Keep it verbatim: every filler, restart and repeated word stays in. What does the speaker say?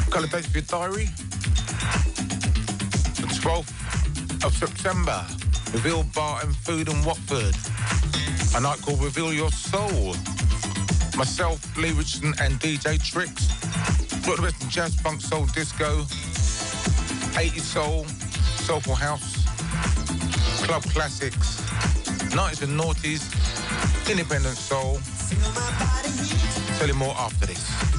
Colour dates for your diary. The twelfth of September. Reveal Bar and Food in Watford. A night called Reveal Your Soul. Myself, Lee Richardson and D J Tricks. Got the best in jazz, funk, soul, disco, eighties soul, soulful house, club classics, nineties and noughties, independent soul. Tell you more after this.